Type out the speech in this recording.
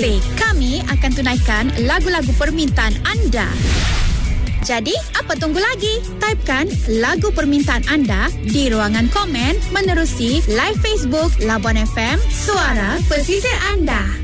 muzik. Kami akan tunaikan lagu-lagu permintaan anda. Jadi, apa tunggu lagi? Typekan lagu permintaan anda di ruangan komen menerusi live Facebook Labuan FM, suara pesisir anda.